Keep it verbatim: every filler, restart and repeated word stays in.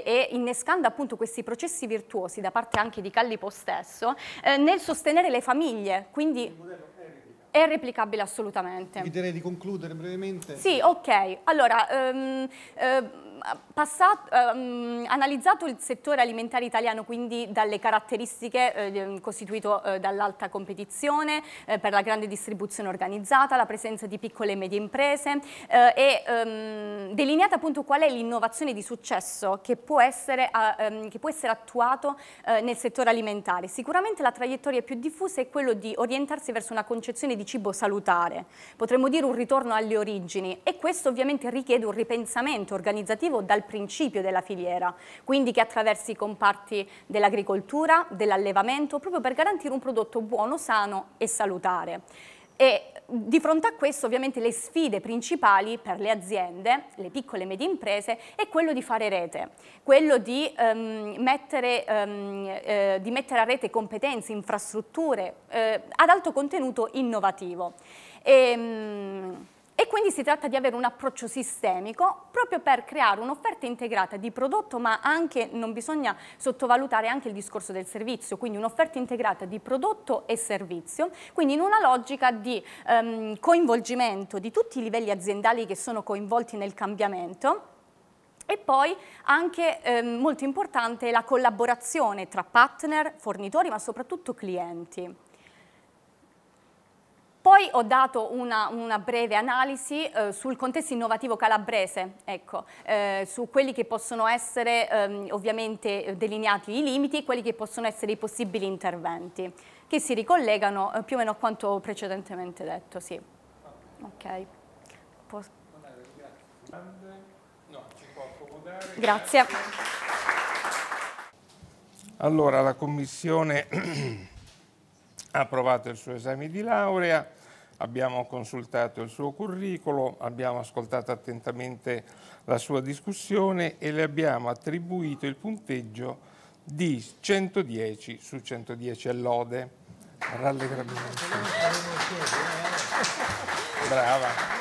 e innescando appunto questi processi virtuosi da parte anche di Callipo stesso, eh, nel sostenere le famiglie, quindi il modello è replicabile assolutamente. Vi direi di concludere brevemente. Sì, ok. Allora, ehm, eh, Passato, ehm, analizzato il settore alimentare italiano, quindi dalle caratteristiche eh, costituito eh, dall'alta competizione, eh, per la grande distribuzione organizzata, la presenza di piccole e medie imprese eh, e ehm, delineata appunto qual è l'innovazione di successo che può essere, ehm, che può essere attuato eh, nel settore alimentare. Sicuramente la traiettoria più diffusa è quello di orientarsi verso una concezione di cibo salutare, potremmo dire un ritorno alle origini, e questo ovviamente richiede un ripensamento organizzativo dal principio della filiera, quindi che attraversi i comparti dell'agricoltura, dell'allevamento, proprio per garantire un prodotto buono, sano e salutare. E di fronte a questo ovviamente le sfide principali per le aziende, le piccole e medie imprese, è quello di fare rete, quello di, um, mettere, um, eh, di mettere a rete competenze, infrastrutture eh, ad alto contenuto innovativo. E, um, E quindi si tratta di avere un approccio sistemico proprio per creare un'offerta integrata di prodotto, ma anche, non bisogna sottovalutare anche il discorso del servizio, quindi un'offerta integrata di prodotto e servizio, quindi in una logica di um, coinvolgimento di tutti i livelli aziendali che sono coinvolti nel cambiamento. E poi anche eh, molto importante la collaborazione tra partner, fornitori, ma soprattutto clienti. Poi ho dato una, una breve analisi eh, sul contesto innovativo calabrese, ecco, eh, su quelli che possono essere ehm, ovviamente delineati i limiti e quelli che possono essere i possibili interventi, che si ricollegano eh, più o meno a quanto precedentemente detto, sì. Ok. Posso... No, ci può accomodare. Grazie. Allora, la Commissione ha approvato il suo esame di laurea, abbiamo consultato il suo curriculum, abbiamo ascoltato attentamente la sua discussione e le abbiamo attribuito il punteggio di centodieci su centodieci lode. Rallegramente. Brava.